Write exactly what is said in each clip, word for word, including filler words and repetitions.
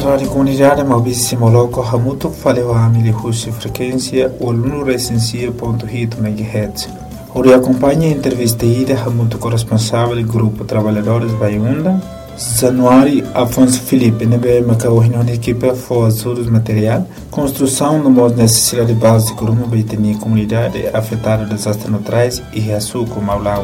Rádio Comunidade Maurício Moloco Hamuto faleu a Amili Russi frequência ouluno recensia ponto oito megahertz. Ori acompanha a entrevista ida Hamuto corresponsável do Grupo Trabalhadores Baiunda, Januário Afonso Felipe, nebe macaohino na equipe for ajudos material, construção no modo necessidade básica rumo a comunidade afetada desastres naturais e açúcar Maulau.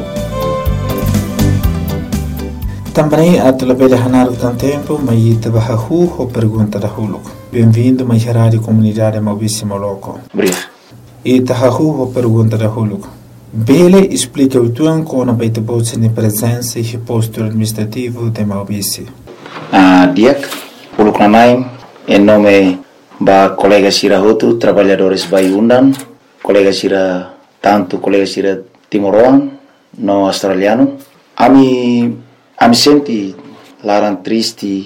Também a telebelha Hanaro tem tempo, mas ita bahahu ou pergunta da Huluco. Bem-vindo mais à Rádio Comunidade Maurício Moloco. Obrigado. Ita hahu ou pergunta da Huluco. Bele explica o tuan com a baita bolsa de presença e postura administrativo de Maurício. Ah, Diak, Huluco Nanaim, em nome da colega Sira Hotu, trabalhadores Baiundan, colega Sira, tanto colega Sira Timoroan, no australiano. Ami Ami senti larang triste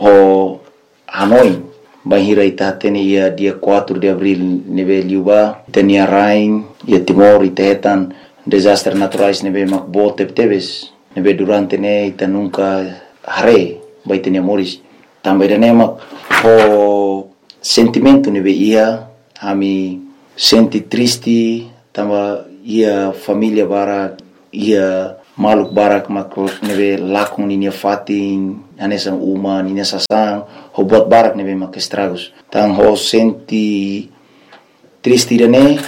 o Hanoi bahira ita teni ia dia quatro de abril nebe liuba tenia rain ia Timor ita hetan desastre naturais nebe makbo tebtebes nebe durante ne ita nunca hare bai tenia moris também dane mak o sentimento nebe ia ami senti triste tamba ia família bara ia maluk barak mak nebe lakung ninia fatin anesan uma ninia sasang ho buat barak nebe mak estragos tang ho senti triste dane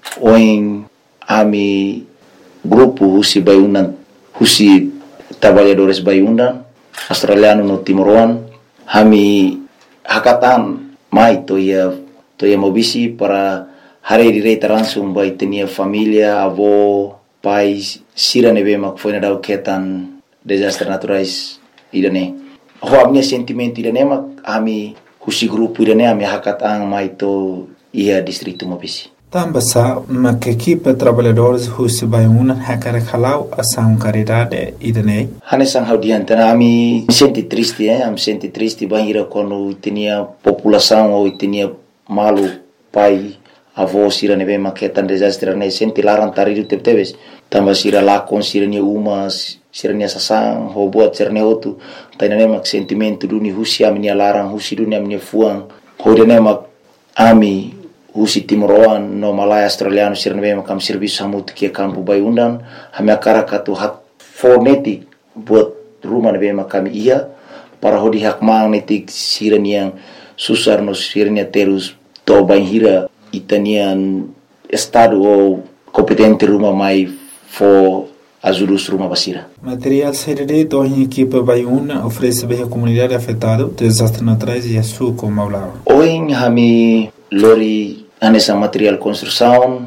oin ami grupo husi Baiundan husi trabalhadores Baiundan australiano no Timoroan hami hakatan mai to ia to ia mobisi para hari direita langsung bai tenia família avó pais sira nebe mak foi na dau ketan desastre naturais idane ho amnia sentimento idane mak ami husi grupo idane ami hakat ang mai to ia distrito Mobisi tambasa mak equipe trabalhadores husi Baiundan hakara khalau asam caridade idane hanesang haudian tana ami senti triste eh am senti triste bahira quando tinha população ou tinha malu pai avó sira nebe maketan desastre ne senti larang taridu tebtebes tamba sira lakon sira ni uma sira ni sasang ho buat sirne hotu tainane mak sentimento duni husi ami larang husi duni ami fuang ho dene mak ami husi Timoroan no Malaya australiano sira nebe makam serviço hamut ke kampu Baiundan hame akara katu hak fonetik buat rumah nebe makam ia para hodi hak magnetik sira yang susar no sira ni terus to banhira itanian estado ou competente rumah mai for ajudos rumah basira. Material serede to em equipe Baiundan oferece bem a comunidade afetada desastres naturais e açúcar Maulau. Oin hami lori anessa material construção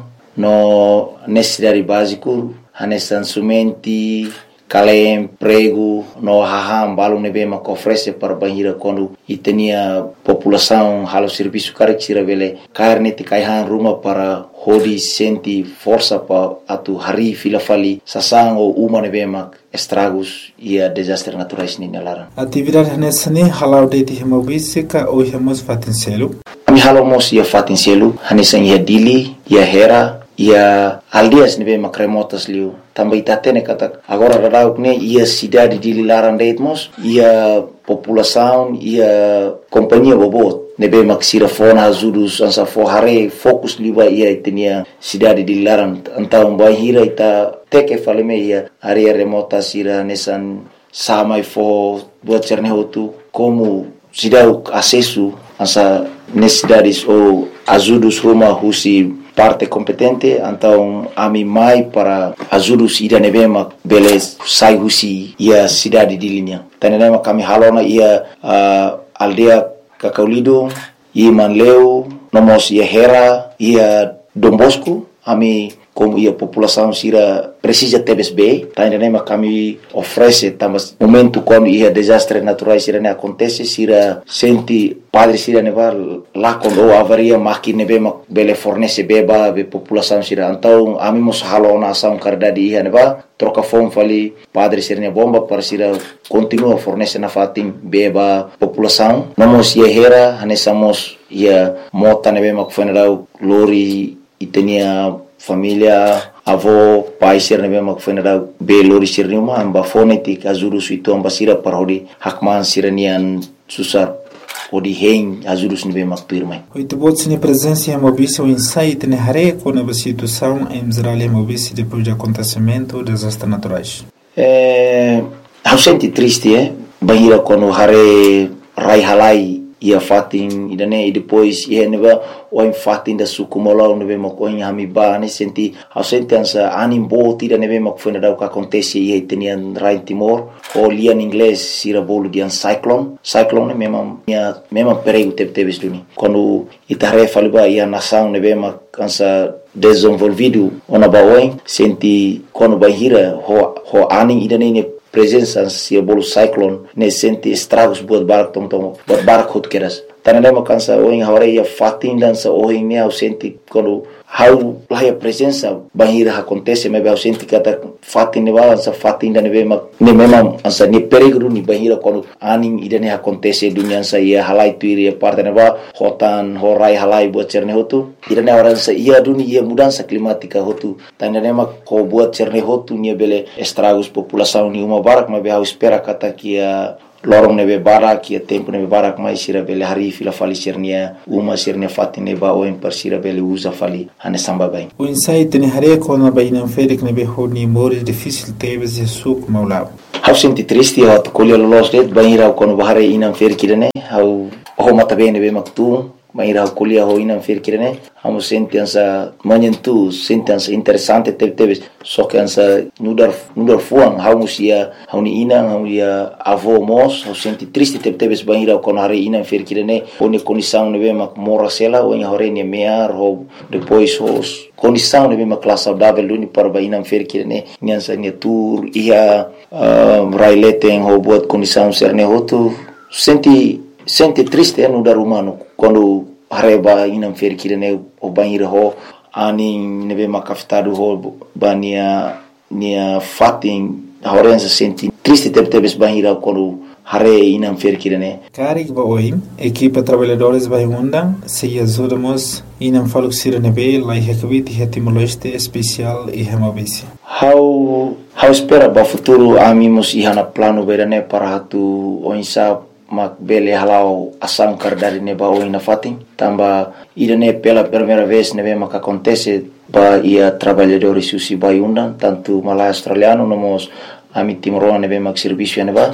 no necessidade básico anessa sumenti kalem prego no haham balum nebe mak oferece para banhira quando itenia população halo serviço caractira vele carne te kaihan rumah para hodi senti força pa atu hari fila fali sasang o uma nebe mak estragos ia desastre naturais ni nalaran atividade nessa ne halau de ti Maurício ka o hemos fatincelo ami halo mos ia fatincelo hanesa ia dili ia hera ia aldias nebe mak remotas liu também tatene kata agora radauk ne ia cidade de Lilaran Deitmos ia população ia companhia bobot nebe mak sira fona ajudos ansa fo hare fokus liba ia tenia cidade de Lilaran antau bahira ita teke faleme ia area remota sira nesan samai fo buat cerne hotu como cidade acesso ansa necessidades ou ajudos rumah husi parte competente então ami mai para ajudos ida nebema beles sai husi ia cidade de linha tanema kami halona ia uh, aldea Kakaulido ia Manleu nomos ia Hera ia Dom Bosco ami como ia população sira precisa tebes bem tanema kami oferece tamas momento quando ia desastre naturais sira ne acontece sira senti padre sira neva lá quando avaria máquina nebe bele fornece beba be população sira então ami mos halona ação caridade ia neva troca fome fali padre sira ne bomba para sira continua fornece na fatim beba população nomos ia Hera hanesamos ia mota nebe mak funeral lori e tinha família avó pai ser nebe mak funeral be lori sir numa amba fonetik azuru suito amba sira parodi hakman siranian susar fodi hen ajudos nebe makpirmai. Oito bots ni presença em Mobice o insight ne hare com a situação em Israel e Mobice depois do acontecimento dos desastres naturais. É, eu senti triste, é, bahira quando hare rai halai ia fatin idane e depois ia neba o fatin da sukumolau nebe makoin hamiba ne senti eu senti ansa animbo tira nebe makfuna da o que acontece ia tenian rai Timor o lia em inglês sira bolo de cyclone cyclone mesmo minha mesmo perigo teve teve duni quando itare faliba ia nação nebe mak ansa desenvolvido ona baoin senti quando bahira ho ho ani idane ne presença se bolo cyclone ne sente estragos buat barak tom tom buat barak hot keras tanane makansa oin hore ia fatin dança oin ne au sente quando how lá a presença bahira acontece mas eu sente que até fatin ne balança fatin ne be mak ne memang ansa ne perigo ni bahira quando aning idane acontece dunia sa ia halai tuiri parte ne ba hotan horai halai buat cerne hotu idane orang sa ia dunia ia mudança climática hotu tanane mak ko buat cerne hotu ni bele estragos população ni uma barak mas eu espera kata que a lorong nebe barak ia tempo nebe barak mai sira bele hari fila fali sirnia uma sirnia fatine ba o per sira bele usa fali ane samba bem o insight ne hare com a baina ferik nebe honi mores difícil teve se suco maulao eu senti triste eu colher los det baira quando bahare inam ferkirene eu o mata bem nebe maktu Maira kuliah ho inam firkirene amo sentença manhentu sentença interessante teve teve só que ansa nudar nudar fuang hamusia hauni inang hauia avô mos ho senti triste teve teve banira con hare inam firkirene oni condição nebe mak morasela o em hore ne mear ho depois os condição nebe mak classe saudável luni para ba inam firkirene nyansa ne tour ia railete ho buat condição serne hotu senti sente triste é no dar humano quando areba inam ferkirene o banheiro ho ani nebe makafitado ho bania nia fatin horenza senti triste teve teve banheiro quando hare inam ferkirene Karik ba oi equipa trabalhadores vai undang se ajudamos inam faluxira nebe lai hekbit hetimoleste especial e hemabisi how how espera ba futuro amimos ihana plano berane para hatu oinsa mak bele halau asang kardari neba o ina fatin tamba idane pela primeira vez nebe mak acontece ba ia trabalhadores susi bai undan tanto malai australiano nomos ami timoro nebe mak serviço neba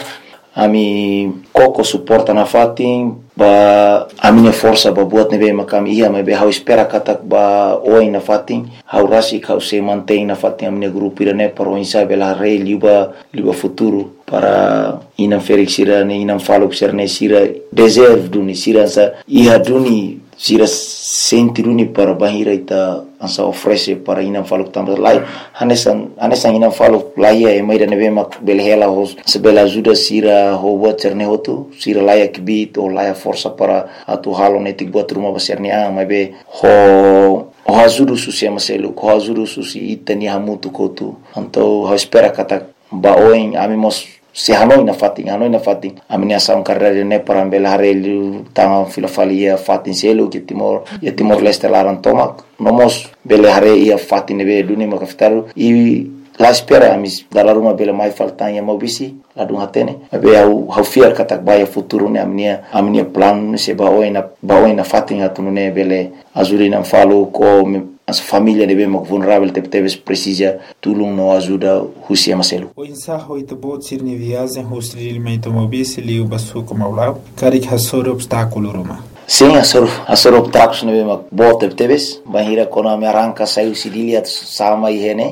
ami koko suporta na fatin ba a minha força ba buat nebe mak ami ia me be hau espera katak ba o ina fatin hau rasi kau se mantém na fatin a minha grupo irane para o insa bela rei liba liba futuro para inam ferik sira ne inam falok sira sira deserve duni sira sa iha duni sira senti duni para bahira ita ansa oferece para inam falok tambah lai hanesan hanesan inam falok lai e mai dane be mak belhela hos sebela ajuda sira ho buat cerne hotu sira lai akbit o lai força para atu halo netik buat rumah baserne a mai be ho o ajuda susi amaselu ho ajuda susi itani hamutu kotu anto ho espera kata ba oin amimos se hanoi na fatin hanoi na fatin amnia saun carreira ne para bela harelu tanga filofalia fatin selo que timor e timor leste laran tomak nomos bela hare ia fatin be duni makaftaru e la espera amis dalar uma bela mai faltan ya mobisi la dun hatene be au hau fiar katak baya futuro ne amnia amnia plan se ba oina ba oina fatin atunu ne bele azurina falo ko as família de bem vulnerável teve teve precisa tulum não ajuda Rússia Marcelo. O ensaio ito bot sir ni viagem hostil meito mobisi liu basu como ao lado carik hasor obstáculo roma. Sim, hasor hasor obstáculos ne bem bot teve teve bahira kona me arranca saiu sidilia sama ihene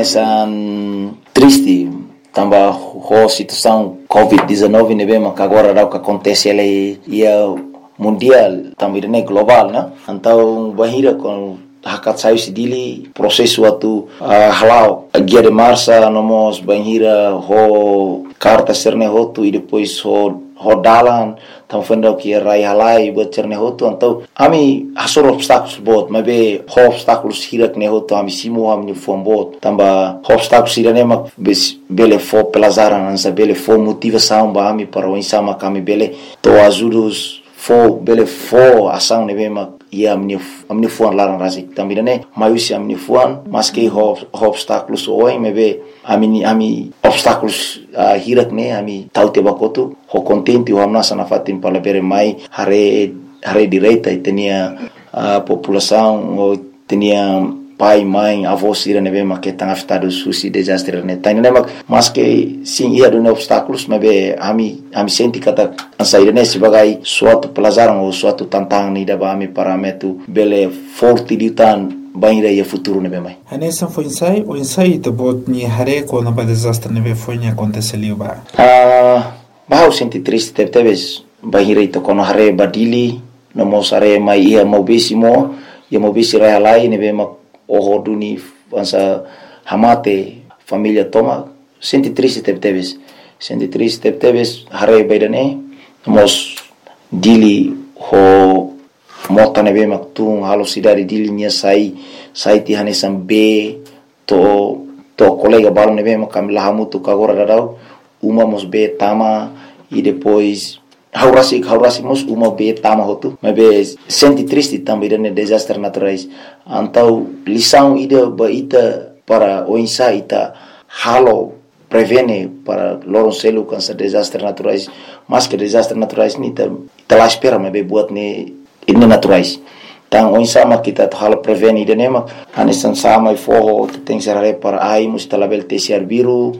anesan triste tamba ho situação covid dezenove ne bem agora dá o que acontece ele ia mundial também ne global, né? Então bahira com hakat sayu sidili prosesu atu uh, halau guia de marcha nomos banhira ho carta serne hotu e depois ho rodalan tam fenda que rai halai buat serne hotu então ami hasor obstáculos bot mas be ho obstáculos hirak ne hotu ami simu ami fom bot tamba obstáculos irane mak bele fo pelazaran ansa bele fo motivação ba ami para o insama kami bele to ajudos fo bele fo ação ne be mak ia amin'ny amin'ny foan laran razik tambirane maiusi amin'ny foan maske obstáculos oi mebe ami ami obstáculos uh, hirak ne ami taute bakotu ho contente o amnasa na fatin palabere mai hare hare direita itenia a população o tenia pai mãe avós ira nebe maketang afetado susi desastre ne tani ne mas que sim ia do obstáculos mebe ami ami senti kata ansaire ne sebagai suatu pelajaran ou suatu tantangan ni daba ami parametu bele forte ditan banira ia futuro nebe mai hanesa foi ensaio o ensaio de bot ni hare quando ba desastre nebe foi ni aconteceu ba ah ba senti triste teve teves banira ito kono hare badili no mosare mai ia mobisimo ia mobisi rai lai nebe mak oho duni ansa hamate família toma senti triste teve teves senti triste teve teves hare baidane mos dili ho mota nebe mak tung halo sidari dili nia sai sai ti hanesam be to to colega balon nebe mak kam lahamutu kagora dadau uma mos be tama e depois haurasi haurasi mos uma be tama hotu mebe senti triste também dane desastre naturais antau lição ida ba ita para o insa ita halo prevene para loron selu cansa desastre naturais mas que desastre naturais ni ta ita la espera mebe buat ne ini naturais tang o insa ma kita halo prevene ida nema anesan sama e forro tem serare para ai mus talabel tesiar biru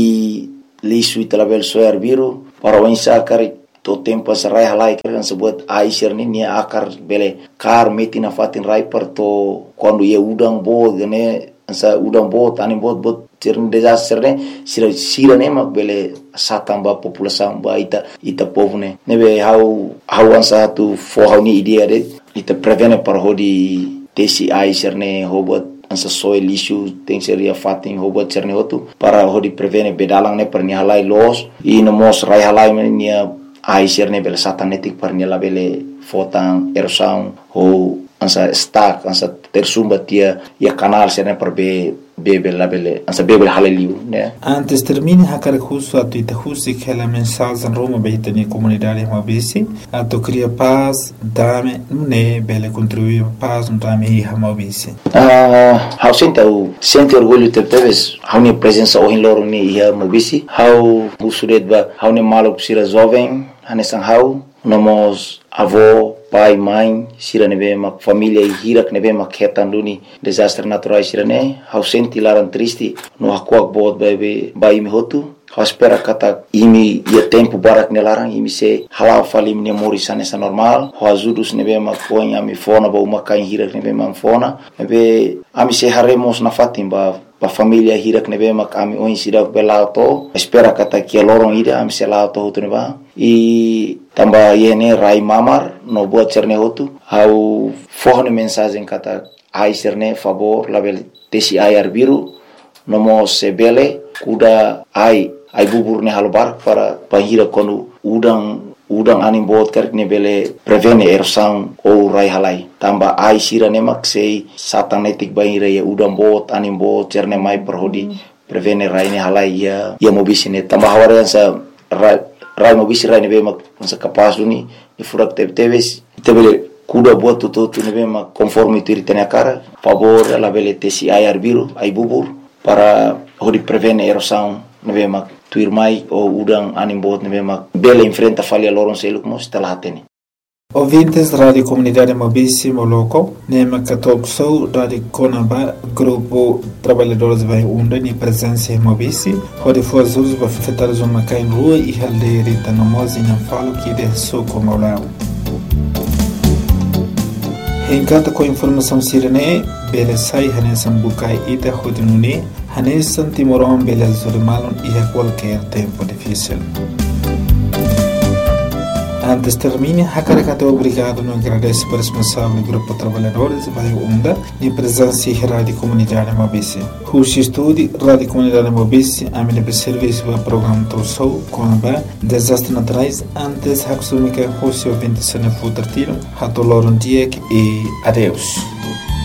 e lisu talabel soar biru para o insa kari to tempo sarai halai kan sebut aisir ni nia akar bele kar metina fatin rai per to quando ia udang bo gane sa udang bo tani bot bot tirn desastre ne sira sira ne mak bele satamba população ba ita ita povne nebe how how ansa tu for how ni idea de ita prevene par hodi tesi aisir ne hobot ansa soil issue tem seria fatin hobot cerne hotu para hodi prevene bedalang ne per ni halai los i no mos rai halai nia aisir ne bel satanetik par ni la bele fotang erosão ou ansa stack ansa tersumba tia ia canal serne per be bebe la bele ansa bebe haleliu né antes termine hakar justo a tu husi que la mensagem en Roma beita ni comunidade mobisi a to cria paz dame ne bele contribuir paz no dame hi mobisi ah how senta o sente orgulho te teves how ni presença o in loro ni hi mobisi how usuret ba how ni malo sira jovem hanesan how nomos avô pai mãe sira nebe mak família hirak nebe mak hetanduni desastre naturais sira ne how senti laran triste no hakuak bot bebe bai mi hotu how espera kata imi ia tempo barak ne larang imi se halau falim ne morisan essa normal how azudus nebe mak poin ami fona ba uma kain hirak nebe mak fona nebe ami se haremos na fatim ba pa família hirak nebe mak ami oin sira belauto espera kata kia lorong ida ami se lauto hotu neba e tamba yene rai mamar no buat cerne hotu au forne mensagem kata ai cerne favor label tesi ayar biru nomo sebele kuda ai ai bubur ne halbar para pahira konu udang udang anim bot kerk ne bele prevene erosão ou rai halai tamba ai sira ne mak sei satanetik bahira ya udang bot anim bot cerne mai perhodi prevene rai ne halai ya ya mobisine tamba hawarian sa rai rai mobisi rai nebe mak masa kapas duni e furak tebe teves tebele kuda buat tutu tu nebe mak conforme tu ritene cara favor la bele tesi ayar biru ai bubur para hodi prevene erosão nebe mak tuir mai o udang anim bot nebe mak bele enfrenta falha loron seluk mos talatene ouvintes da Rádio Comunidade Mobisi Moloko, Nema Catok Sou, Rádio Conaba, Grupo Trabalhadores Vai Unda, ni presença em Mobisi, onde foi as usos para afetar os homens em rua e halderita no moz e não falo que de sou como lá. Encanta com informação sirene, bele sai hanesan bukai ita hodinune, hanesan timoron bele zurimalon e a qualquer tempo difícil. Antes termine, Hakarakato obrigado no agradece para o responsável do Grupo Trabalhadores Vai Unda e presença em Rádio Comunidade Mobisi. Curso Estúdio Rádio Comunidade Mobisi, a minha serviço para o programa Tossou, Conaba, Desastres Naturais, antes Haksumika, Rossio vinte e sete Futartiro, Hatoloron Diek e adeus.